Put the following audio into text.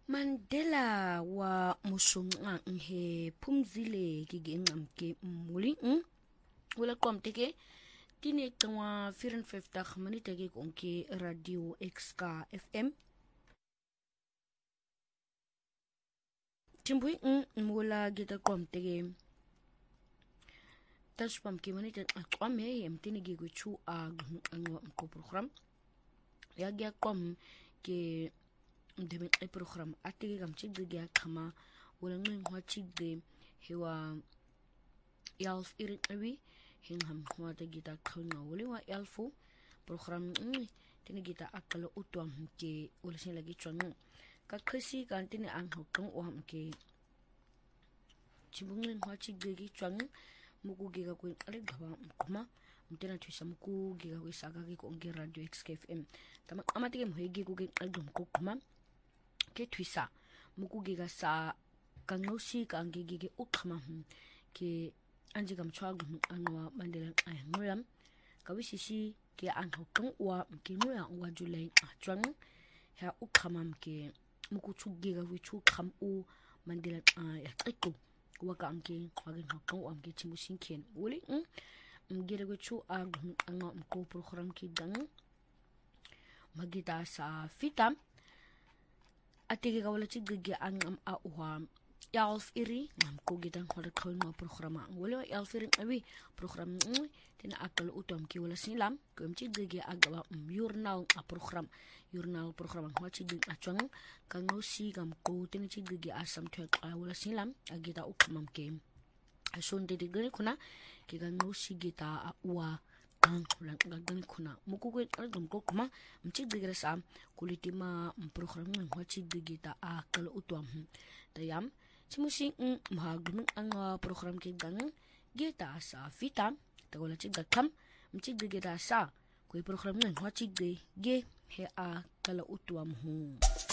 Mandela wa musonga he Phumzile ke ngamke muli wala komteke tine twa 54 minute ke konke radio XK FM timbui mola geta komteke tashpam ke minute aqwame yemtini ke chu a ko program ya gya kom ke mdeme program atike kamchigde gya khama wala ngwa chigde hewa yalf iriwi hingham khwata gita khawna wali wa yalfu program tini gita akala utwam ke wala sin lagi chwangu ka khisi kan tini ang hokang o ham ke chibunglen khwa chigde gi chwangu muku giga ko ale gawa kuma mtena twisa muku giga ko saga ki ko ngi radio XKFM tama amatike mhegi ko ge aldum ko kuma ke twisa muku giga sa kangosi kangi gige ukhama ke anji kam chwag anwa Mandela ngoyam kawisisi ke anho kang wa ke ngoya wa julai achwang ha ukhama ke muku chugiga wi chu kham u Mandela ya qiku wa ka amke khwagin hakang wa amke chimusin ken wuli mgere go chu anwa ko program ki dang magita sa fitam atike ka wala chigge angam a uha yalf iri ngam ko gitan khwada khawna programa wala yalf iri awi program tin akal utom ki wala silam ko chigge agawa journal a program ngwa chigge achwang kangosi gam ko tin chigge asam thek wala silam agita ukmam ke asonde de gani kuna ki kangosi gita a uwa gani kuna muku ko aldum ko kuma mchigge sa kulitima program ngwa chigge gita akal utom tayam chimusi mahagnu ang program ke gang gita sa fita tawala chigga kam mchigge gita sa ko program ngwa chigge ge he a kala utwam hu